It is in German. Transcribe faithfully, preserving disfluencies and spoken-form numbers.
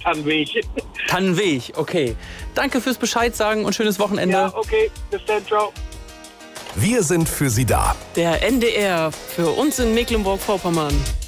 Tannenweg. Tannenweg, okay. Danke fürs Bescheid sagen und schönes Wochenende. Ja, okay. Bis dann, ciao. Wir sind für Sie da. Der N D R für uns in Mecklenburg-Vorpommern.